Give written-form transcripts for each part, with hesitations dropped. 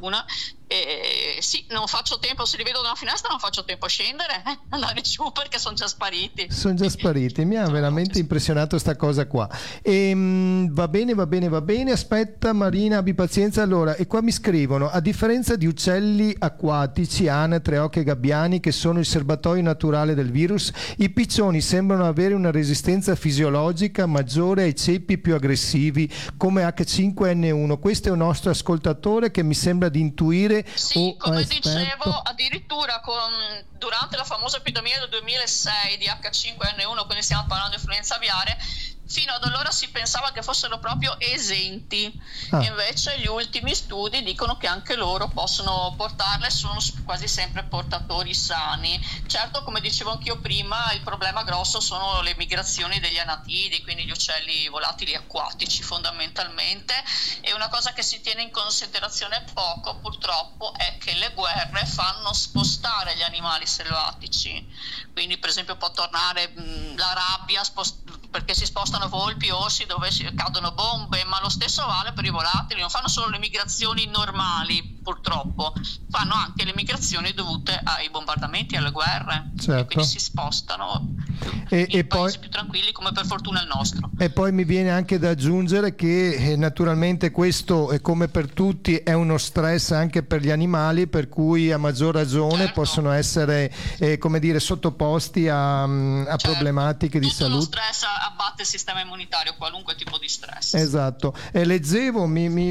fortuna. Sì, non faccio tempo, se li vedo da una finestra non faccio tempo a scendere, andare giù, perché sono già spariti. Mi ha veramente impressionato sta cosa qua. Va bene, aspetta Marina, abbi pazienza. Allora, e qua mi scrivono: a differenza di uccelli acquatici, anatre, oche e gabbiani, che sono il serbatoio naturale del virus, i piccioni sembrano avere una resistenza fisiologica maggiore ai ceppi più aggressivi come H5N1. Questo è un nostro ascoltatore che mi sembra di intuire. Sì, come dicevo, addirittura durante la famosa epidemia del 2006 di H5N1, quindi stiamo parlando di influenza aviare, fino ad allora si pensava che fossero proprio esenti, invece gli ultimi studi dicono che anche loro possono portarle, sono quasi sempre portatori sani. Certo, come dicevo anch'io prima, il problema grosso sono le migrazioni degli anatidi, quindi gli uccelli volatili acquatici fondamentalmente, e una cosa che si tiene in considerazione poco purtroppo è che le guerre fanno spostare gli animali selvatici, quindi per esempio può tornare la rabbia perché si spostano volpi, orsi dove cadono bombe, ma lo stesso vale per i volatili. Non fanno solo le migrazioni normali, purtroppo, fanno anche le migrazioni dovute ai bombardamenti, alle guerre, certo. E quindi si spostano e in poi, paesi più tranquilli, come per fortuna il nostro. E poi mi viene anche da aggiungere che naturalmente questo, come per tutti, è uno stress anche per gli animali, per cui a maggior ragione certo. possono essere sottoposti a certo. problematiche di Tutto salute. Lo stress abbatte il sistema immunitario, qualunque tipo di stress. Esatto. E leggevo,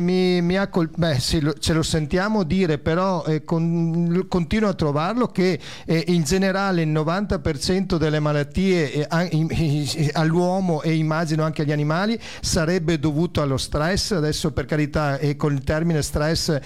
ce lo sentiamo dire, però continuo a trovarlo che in generale il 90% delle malattie all'uomo, e immagino anche agli animali, sarebbe dovuto allo stress. Adesso, per carità, con il termine stress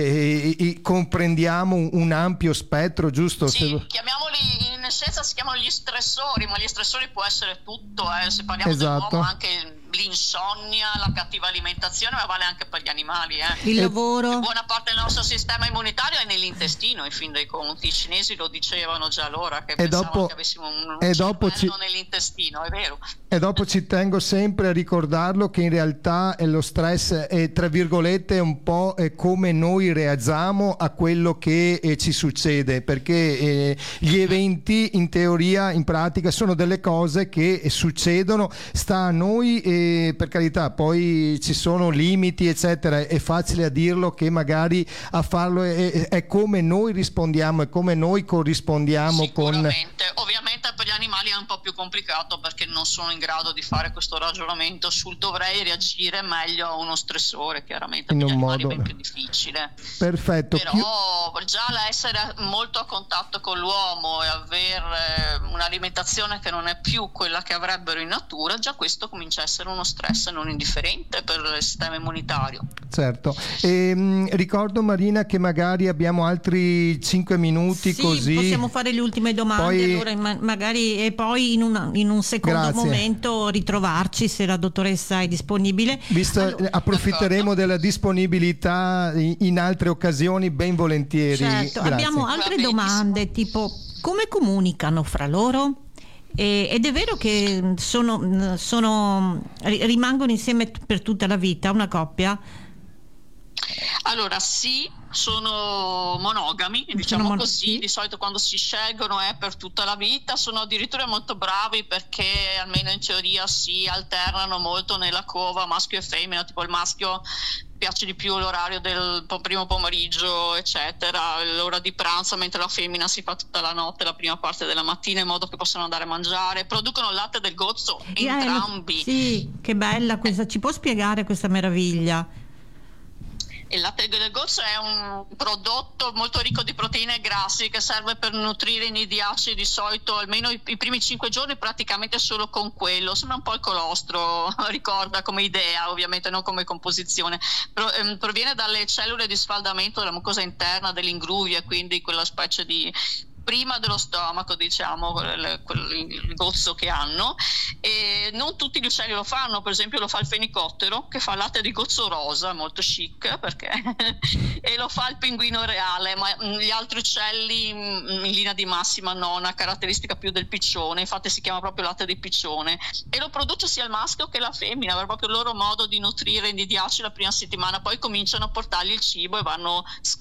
comprendiamo un ampio spettro, giusto? Sì, chiamiamoli, in scienza si chiamano gli stressori, ma gli stressori può essere tutto, se parliamo esatto. dell'uomo, anche l'insonnia, la cattiva alimentazione, ma vale anche per gli animali. Il lavoro. Buona parte del nostro sistema immunitario è nell'intestino, in fin dei conti. I cinesi lo dicevano già allora, che pensavano che avessimo un cervello nell'intestino, è vero. E dopo ci tengo sempre a ricordarlo che in realtà lo stress è, tra virgolette, un po' come noi reagiamo a quello che ci succede, perché gli eventi in teoria, in pratica, sono delle cose che succedono, sta a noi, per carità, poi ci sono limiti eccetera, è facile a dirlo, che magari a farlo è come noi rispondiamo, è come noi corrispondiamo. Sicuramente. Ovviamente per gli animali è un po' più complicato, perché non sono in grado di fare questo ragionamento sul dovrei reagire meglio a uno stressore, chiaramente per gli animali è ben più difficile. Perfetto. Però già l'essere molto a contatto con l'uomo e avere un'alimentazione che non è più quella che avrebbero in natura, già questo comincia a essere uno stress non indifferente per il sistema immunitario. Certo. Ricordo, Marina, che magari abbiamo altri 5 minuti, così possiamo fare le ultime domande, poi, allora magari, e poi in un secondo momento ritrovarci, se la dottoressa è disponibile. Approfitteremo della disponibilità in altre occasioni, ben volentieri. Certo. Abbiamo altre domande, tipo: come comunicano fra loro? Ed è vero che rimangono insieme per tutta la vita, una coppia? Allora sì, sono monogami, diciamo così, di solito quando si scelgono è per tutta la vita, sono addirittura molto bravi perché almeno in teoria si alternano molto nella cova maschio e femmina, tipo il maschio piace di più l'orario del primo pomeriggio eccetera, l'ora di pranzo, mentre la femmina si fa tutta la notte, la prima parte della mattina, in modo che possano andare a mangiare. Producono il latte del gozzo entrambi. Sì, che bella questa, ci può spiegare questa meraviglia? Il latte del gozzo è un prodotto molto ricco di proteine e grassi che serve per nutrire i nidiacei, di solito almeno i primi 5 giorni praticamente solo con quello. Sembra un po' il colostro, ricorda come idea, ovviamente non come composizione. Proviene dalle cellule di sfaldamento della mucosa interna dell'ingruvia, quindi quella specie di prima dello stomaco, diciamo, il gozzo che hanno. E non tutti gli uccelli lo fanno, per esempio lo fa il fenicottero, che fa latte di gozzo rosa, molto chic, perché e lo fa il pinguino reale, ma gli altri uccelli in linea di massima no, una caratteristica più del piccione, infatti si chiama proprio latte di piccione, e lo produce sia il maschio che la femmina, è proprio il loro modo di nutrire i nidiacei la prima settimana, poi cominciano a portargli il cibo e vanno